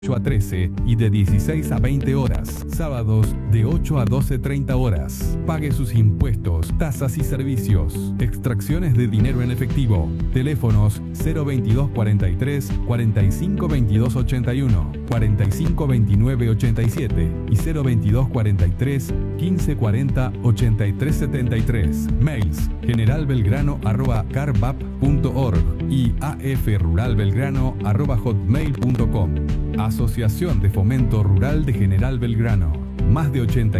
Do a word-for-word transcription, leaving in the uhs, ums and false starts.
ocho a trece y de dieciséis a veinte horas. Sábados de ocho a doce treinta horas. Pague sus impuestos, tasas y servicios. Extracciones de dinero en efectivo. Teléfonos cero veintidós cuarenta y tres cuarenta y cinco veintidós ochenta y uno, cuarenta y cinco veintinueve ochenta y siete y cero veintidós cuarenta y tres quince cuarenta ochenta y tres setenta y tres. Mails generalbelgrano arroba carbap punto org y afruralbelgrano arroba hotmail punto com. Asociación de Fomento Rural de General Belgrano. Más de ochenta